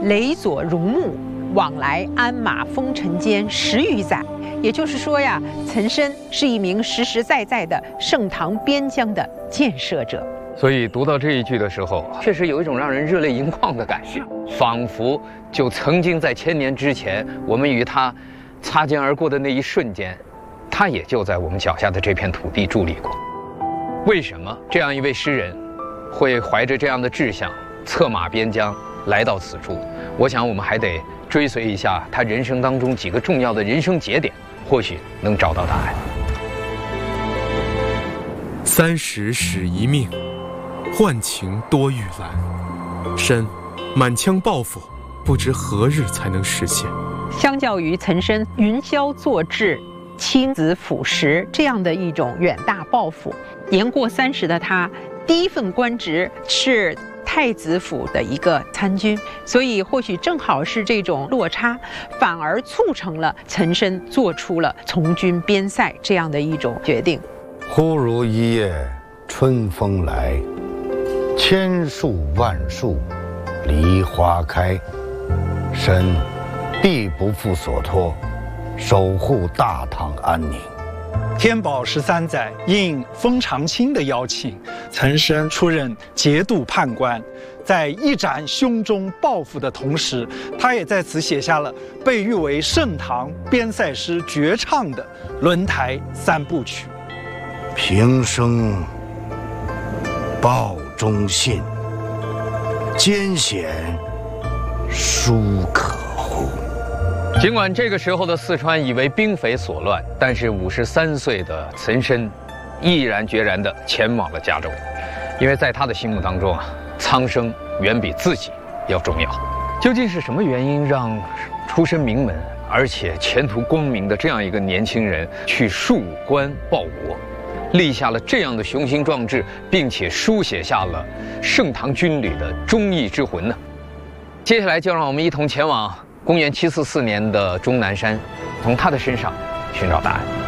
雷左戎木，往来鞍马风尘间10余载。也就是说呀，岑参是一名实实在在的盛唐边疆的建设者。 所以读到这一句的时候，确实有一种让人热泪盈眶的感觉，仿佛就曾经在1000年之前，我们与他擦肩而过的那一瞬间，他也就在我们脚下的这片土地伫立过。为什么这样一位诗人会怀着这样的志向，策马边疆来到此处？我想我们还得追随一下他人生当中几个重要的人生节点，或许能找到答案。 30使一命，换情多玉兰。参满腔抱负，不知何日才能实现。 相较于岑参云霄作志、亲子辅食这样的一种远大抱负，年过30的他，第一份官职是太子府的一个参军，所以或许正好是这种落差，反而促成了岑参做出了从军边塞这样的一种决定。 忽如一夜春风来，千树万树梨花开。参必不负所托，守护大唐安宁。 天宝13载，应封长清的邀请，岑参出任节度判官。在一展胸中抱负的同时，他也在此写下了被誉为盛唐边塞诗绝唱的《轮台3部曲》。 平生报忠信，艰险殊可乎。 尽管这个时候的四川已为兵匪所乱，但是53岁的岑参毅然决然地前往了加州，因为在他的心目当中啊，苍生远比自己要重要。究竟是什么原因让出身名门而且前途光明的这样一个年轻人去戍关报国，立下了这样的雄心壮志，并且书写下了盛唐军旅的忠义之魂呢？接下来就让我们一同前往公元744年的终南山，从他的身上寻找答案。